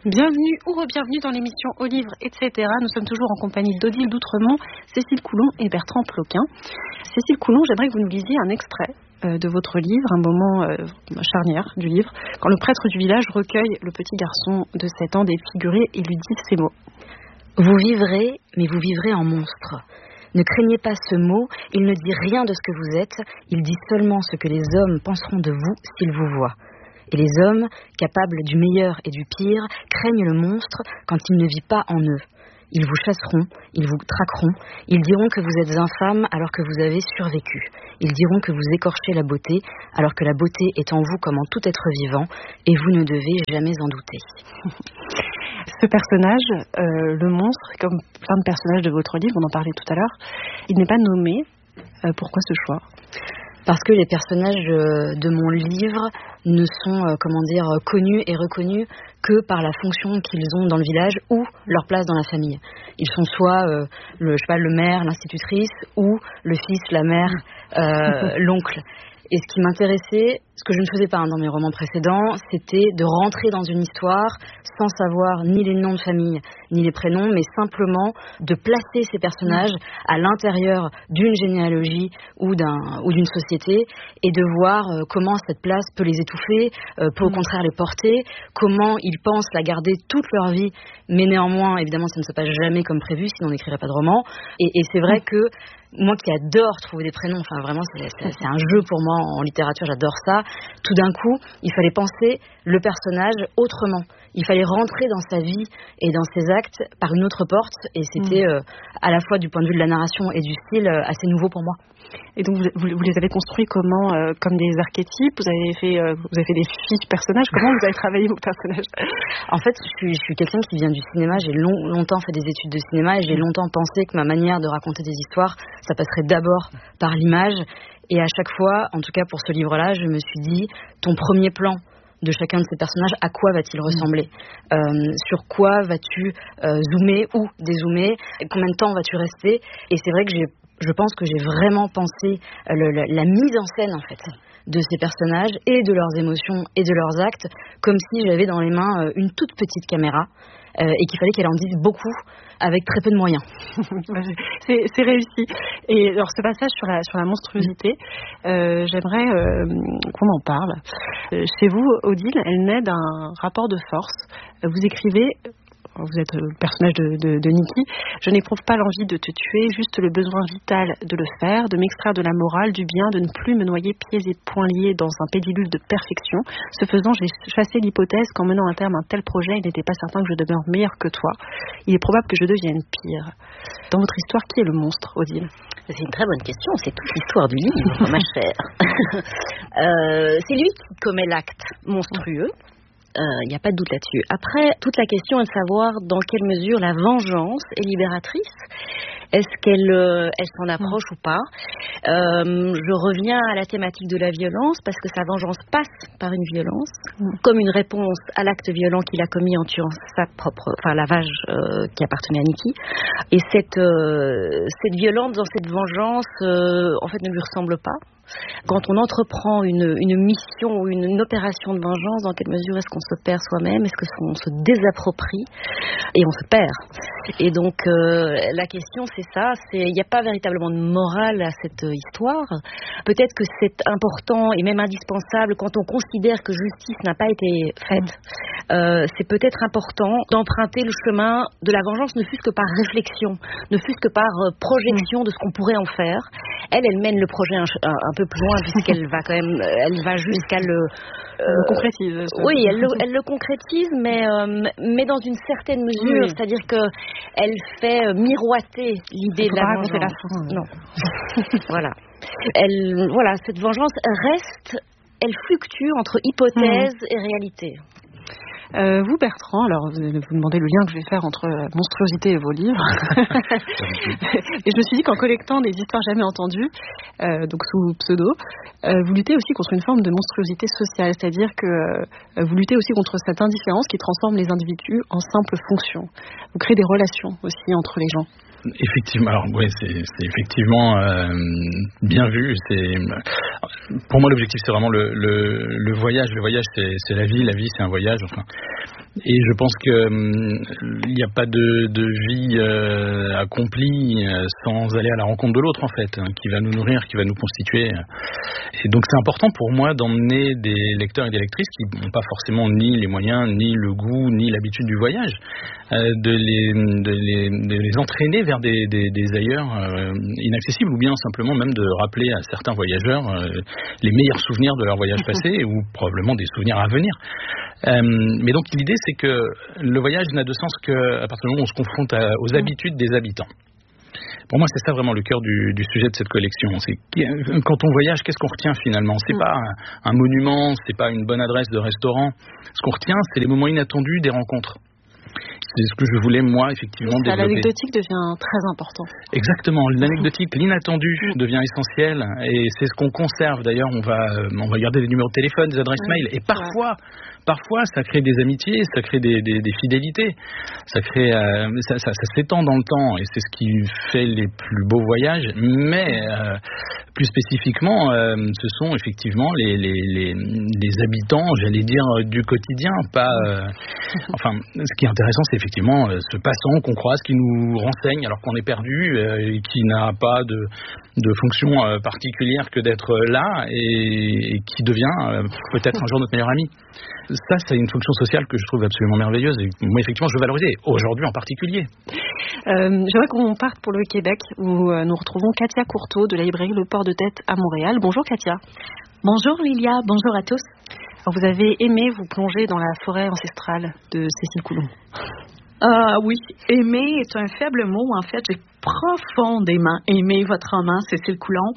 Bienvenue ou re-bienvenue dans l'émission Au livre, etc. Nous sommes toujours en compagnie d'Odile d'Outremont, Cécile Coulon et Bertrand Ploquin. Cécile Coulon, j'aimerais que vous nous lisiez un extrait de votre livre, un moment charnière du livre, quand le prêtre du village recueille le petit garçon de 7 ans défiguré et lui dit ces mots. Vous vivrez, mais vous vivrez en monstre. Ne craignez pas ce mot, il ne dit rien de ce que vous êtes, il dit seulement ce que les hommes penseront de vous s'ils vous voient. Et les hommes, capables du meilleur et du pire, craignent le monstre quand il ne vit pas en eux. Ils vous chasseront, ils vous traqueront, ils diront que vous êtes infâme alors que vous avez survécu. Ils diront que vous écorchez la beauté alors que la beauté est en vous comme en tout être vivant et vous ne devez jamais en douter. Ce personnage, le monstre, comme plein de personnages de votre livre, on en parlait tout à l'heure, il n'est pas nommé. Pourquoi ce choix ? Parce que les personnages de mon livre ne sont, connus et reconnus que par la fonction qu'ils ont dans le village ou leur place dans la famille. Ils sont soit le maire, l'institutrice, ou le fils, la mère, l'oncle. Et ce qui m'intéressait, ce que je ne faisais pas dans mes romans précédents, c'était de rentrer dans une histoire sans savoir ni les noms de famille, ni les prénoms, mais simplement de placer ces personnages à l'intérieur d'une généalogie ou d'une société et de voir comment cette place peut les étouffer, peut au contraire les porter, comment ils pensent la garder toute leur vie, mais néanmoins, évidemment, ça ne se passe jamais comme prévu, sinon on n'écrirait pas de roman. Et c'est vrai que moi qui adore trouver des prénoms, enfin vraiment c'est un jeu pour moi en littérature, j'adore ça. Tout d'un coup, il fallait penser le personnage autrement. Il fallait rentrer dans sa vie et dans ses actes par une autre porte. Et c'était à la fois du point de vue de la narration et du style assez nouveau pour moi. Et donc vous les avez construits comment, comme des archétypes? Vous avez fait des fiches personnages. Comment vous avez travaillé vos personnages? En fait, je suis quelqu'un qui vient du cinéma. J'ai longtemps fait des études de cinéma et j'ai longtemps pensé que ma manière de raconter des histoires, ça passerait d'abord par l'image. Et à chaque fois, en tout cas pour ce livre-là, je me suis dit, ton premier plan de chacun de ces personnages, à quoi va-t-il ressembler, sur quoi vas-tu zoomer ou dézoomer, combien de temps vas-tu rester. Et c'est vrai que je pense que j'ai vraiment pensé la mise en scène en fait de ces personnages et de leurs émotions et de leurs actes comme si j'avais dans les mains une toute petite caméra et qu'il fallait qu'elle en dise beaucoup avec très peu de moyens. C'est réussi. Et alors ce passage sur la monstruosité, j'aimerais qu'on en parle. Chez vous, Odile, elle naît d'un rapport de force. Vous écrivez... Vous êtes le personnage de Niki. Je n'éprouve pas l'envie de te tuer, juste le besoin vital de le faire, de m'extraire de la morale, du bien, de ne plus me noyer pieds et poings liés dans un pédiluve de perfection. Ce faisant, j'ai chassé l'hypothèse qu'en menant à terme un tel projet, il n'était pas certain que je demeure meilleur que toi. Il est probable que je devienne pire. Dans votre histoire, qui est le monstre, Odile ? C'est une très bonne question, c'est toute l'histoire du livre, ma chère. C'est lui qui commet l'acte monstrueux. Il n'y a pas de doute là-dessus. Après, toute la question est de savoir dans quelle mesure la vengeance est libératrice. Est-ce qu'elle s'en approche ou pas? Je reviens à la thématique de la violence parce que sa vengeance passe par une violence, comme une réponse à l'acte violent qu'il a commis en tuant la vache qui appartenait à Niki. Et cette violence dans cette vengeance, en fait, ne lui ressemble pas. Quand on entreprend une mission ou une opération de vengeance, dans quelle mesure est-ce qu'on se perd soi-même? Est-ce qu'on se désapproprie? Et on se perd. Et donc, la question, c'est ça. Il n'y a pas véritablement de morale à cette histoire. Peut-être que c'est important et même indispensable quand on considère que justice n'a pas été faite. C'est peut-être important d'emprunter le chemin de la vengeance, ne fût-ce que par réflexion, ne fût-ce que par projection de ce qu'on pourrait en faire. Elle mène le projet un peu plus loin puisqu'elle va quand même, elle va jusqu'à le concrétise. Oui, elle le concrétise, mais dans une certaine mesure, c'est-à-dire que elle fait miroiter l'idée de la vengeance. Non, voilà. Cette vengeance reste, elle fluctue entre hypothèse et réalité. Vous, Bertrand, alors vous me demandez le lien que je vais faire entre monstruosité et vos livres. Et je me suis dit qu'en collectant des histoires jamais entendues, donc sous pseudo, vous luttez aussi contre une forme de monstruosité sociale, c'est-à-dire que vous luttez aussi contre cette indifférence qui transforme les individus en simples fonctions. Vous créez des relations aussi entre les gens. Effectivement, alors ouais, c'est effectivement bien vu. Pour moi l'objectif c'est vraiment le voyage. Le voyage c'est la vie c'est un voyage. Enfin, Et je pense qu'il n'y a pas de vie accomplie sans aller à la rencontre de l'autre, en fait, qui va nous nourrir, qui va nous constituer. Et donc c'est important pour moi d'emmener des lecteurs et des lectrices qui n'ont pas forcément ni les moyens, ni le goût, ni l'habitude du voyage, de les entraîner vers des ailleurs inaccessibles, ou bien simplement même de rappeler à certains voyageurs les meilleurs souvenirs de leur voyage passé ou probablement des souvenirs à venir. Mais donc l'idée, c'est que le voyage n'a de sens qu'à partir du moment où on se confronte aux habitudes des habitants. Pour moi, c'est ça vraiment le cœur du sujet de cette collection. C'est quand on voyage, qu'est-ce qu'on retient finalement ? C'est pas un monument, c'est pas une bonne adresse de restaurant. Ce qu'on retient, c'est les moments inattendus des rencontres. C'est ce que je voulais, moi, effectivement, développer. L'anecdotique devient très important. Exactement. L'anecdotique, l'inattendu devient essentiel. Et c'est ce qu'on conserve. D'ailleurs, on va garder des numéros de téléphone, des adresses mail. Et parfois, ça crée des amitiés, ça crée des fidélités. Ça s'étend dans le temps. Et c'est ce qui fait les plus beaux voyages. Mais, plus spécifiquement, ce sont effectivement les habitants, j'allais dire, du quotidien. Enfin, ce qui est intéressant, c'est effectivement ce passant qu'on croise, qui nous renseigne alors qu'on est perdu, qui n'a pas de fonction particulière que d'être là et qui devient peut-être un jour notre meilleur ami. Ça, c'est une fonction sociale que je trouve absolument merveilleuse et moi, effectivement, je veux valoriser, aujourd'hui en particulier. J'aimerais qu'on parte pour le Québec où nous retrouvons Katia Courteau de la librairie Le Port de Tête à Montréal. Bonjour Katia. Bonjour Lilia, bonjour à tous. Alors, vous avez aimé vous plonger dans la forêt ancestrale de Cécile Coulon. Oui, aimer est un faible mot. En fait, j'ai profondément aimé votre roman, Cécile Coulon,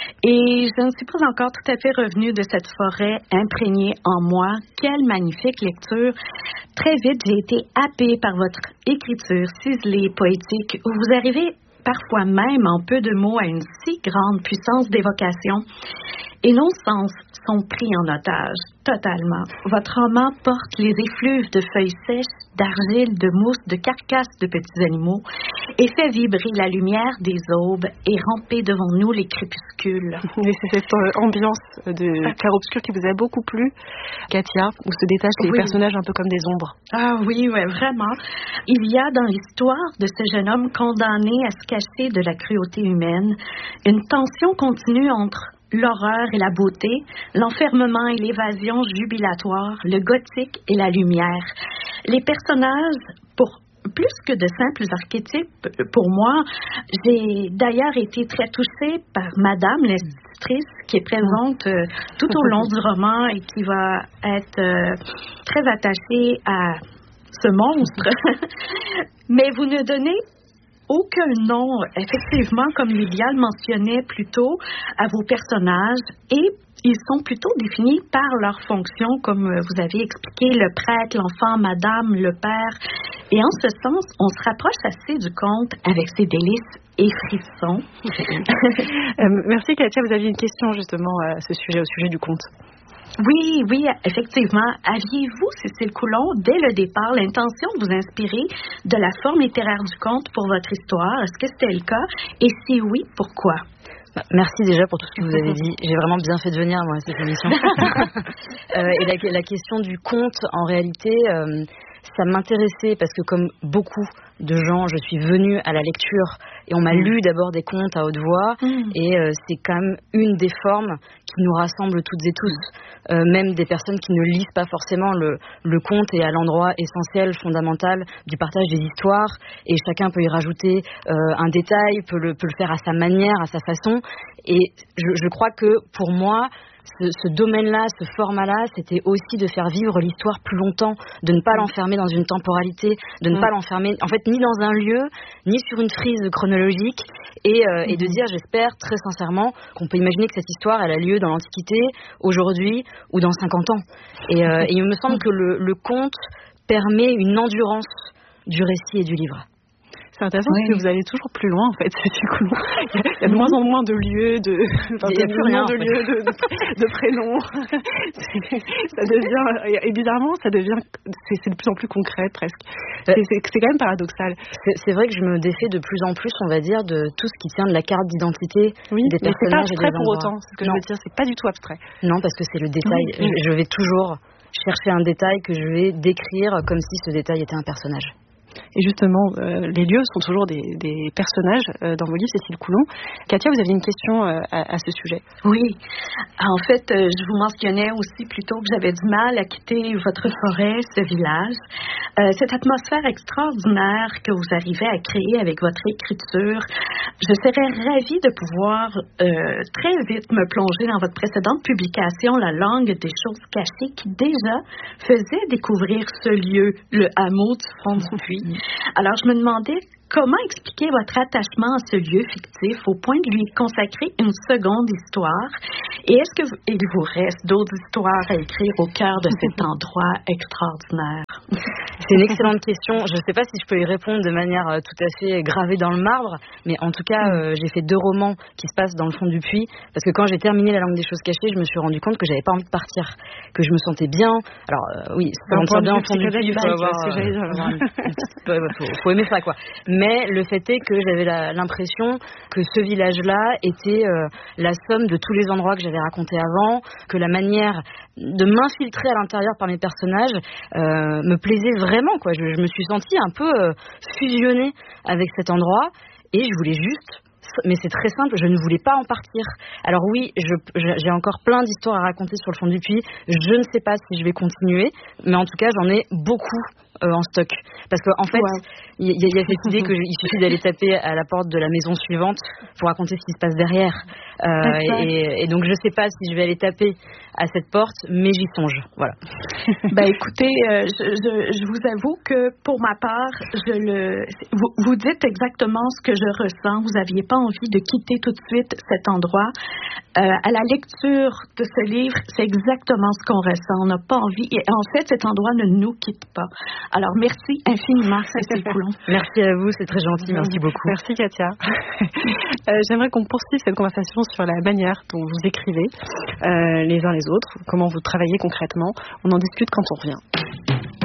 et je ne suis pas encore tout à fait revenue de cette forêt imprégnée en moi. Quelle magnifique lecture! Très vite, j'ai été happée par votre écriture ciselée, poétique, où vous arrivez parfois même en peu de mots à une si grande puissance d'évocation. Et nos sens sont pris en otage, totalement. Votre roman porte les effluves de feuilles sèches, d'argile, de mousse, de carcasses de petits animaux et fait vibrer la lumière des aubes et ramper devant nous les crépuscules. Et c'est cette ambiance de clair-obscur qui vous a beaucoup plu, Katia, où se détachent les personnages un peu comme des ombres. Ah oui, ouais, vraiment. Il y a dans l'histoire de ce jeune homme condamné à se cacher de la cruauté humaine une tension continue entre l'horreur et la beauté, l'enfermement et l'évasion jubilatoire, le gothique et la lumière. Les personnages, pour plus que de simples archétypes, pour moi, j'ai d'ailleurs été très touchée par Madame l'institutrice qui est présente tout au long du roman et qui va être très attachée à ce monstre. Mais vous ne donnez aucun nom, effectivement, comme Lydia le mentionnait plus tôt, à vos personnages, et ils sont plutôt définis par leur fonction, comme vous avez expliqué, le prêtre, l'enfant, madame, le père. Et en ce sens, on se rapproche assez du conte avec ses délices et frissons. Merci Katia, vous aviez une question justement à ce sujet, au sujet du conte. Oui, effectivement. Aviez-vous, Cécile Coulon, dès le départ, l'intention de vous inspirer de la forme littéraire du conte pour votre histoire? Est-ce que c'était le cas? Et si oui, pourquoi? Merci déjà pour tout ce que vous avez dit. J'ai vraiment bien fait de venir, moi, à cette émission. Et la question du conte, en réalité, ça m'intéressait parce que comme beaucoup de gens, je suis venue à la lecture et on m'a lu d'abord des contes à haute voix et c'est quand même une des formes qui nous rassemble toutes et tous. Même des personnes qui ne lisent pas forcément le conte est à l'endroit essentiel, fondamental du partage des histoires et chacun peut y rajouter un détail, peut le faire à sa manière, à sa façon. Et je crois que pour moi, ce domaine-là, ce format-là, c'était aussi de faire vivre l'histoire plus longtemps, de ne pas l'enfermer dans une temporalité, de ne pas l'enfermer, en fait, ni dans un lieu, ni sur une frise chronologique, et de dire, j'espère très sincèrement, qu'on peut imaginer que cette histoire, elle a lieu dans l'Antiquité, aujourd'hui, ou dans 50 ans. Et il me semble que le conte permet une endurance du récit et du livre. C'est intéressant parce que vous allez toujours plus loin en fait. Il y a de moins en moins de lieux, de prénoms. Ça devient, et bizarrement, c'est de plus en plus concret presque. C'est quand même paradoxal. C'est vrai que je me défais de plus en plus, on va dire, de tout ce qui tient de la carte d'identité des personnages et des endroits. C'est pas abstrait pour autant. C'est ce que je veux dire, c'est pas du tout abstrait. Non, parce que c'est le détail. Je vais toujours chercher un détail que je vais décrire comme si ce détail était un personnage. Et justement, les lieux sont toujours des personnages dans vos livres, Cécile Coulon. Katia, vous aviez une question à ce sujet. Oui. En fait, je vous mentionnais aussi plutôt que j'avais du mal à quitter votre forêt, ce village. Cette atmosphère extraordinaire que vous arrivez à créer avec votre écriture, je serais ravie de pouvoir très vite me plonger dans votre précédente publication, La langue des choses cachées, qui déjà faisait découvrir ce lieu, le hameau du fond du puits. Alors, je me demandais comment expliquer votre attachement à ce lieu fictif au point de lui consacrer une seconde histoire. Et est-ce qu'il vous reste d'autres histoires à écrire au cœur de cet endroit extraordinaire? C'est une excellente question. Je ne sais pas si je peux y répondre de manière tout à fait gravée dans le marbre, mais en tout cas, j'ai fait 2 romans qui se passent dans le fond du puits, parce que quand j'ai terminé La langue des choses cachées, je me suis rendu compte que j'avais pas envie de partir, que je me sentais bien. Alors oui, se sentir bien au fond du puits, faut aimer ça, quoi. Mais le fait est que j'avais l'impression que ce village-là était la somme de tous les endroits que j'avais racontés avant, que la manière de m'infiltrer à l'intérieur par mes personnages me plaisait vraiment, quoi. Je me suis sentie un peu fusionnée avec cet endroit et je voulais juste... Mais c'est très simple, je ne voulais pas en partir. Alors oui, j'ai encore plein d'histoires à raconter sur le fond du puits. Je ne sais pas si je vais continuer, mais en tout cas, j'en ai beaucoup en stock. Parce qu'en fait, il y a cette idée qu'il suffit d'aller taper à la porte de la maison suivante pour raconter ce qui se passe derrière. Et donc, je ne sais pas si je vais aller taper à cette porte, mais j'y songe. Voilà. Écoutez, je vous avoue que pour ma part, vous dites exactement ce que je ressens. Vous n'aviez pas envie de quitter tout de suite cet endroit. À la lecture de ce livre, c'est exactement ce qu'on ressent. On n'a pas envie. Et en fait, cet endroit ne nous quitte pas. Alors, merci infiniment, Cécile Coulon. Merci à vous, c'est très gentil. Merci beaucoup. Merci, Katia. J'aimerais qu'on poursuive cette conversation sur la manière dont vous écrivez les uns les autres, comment vous travaillez concrètement. On en discute quand on revient.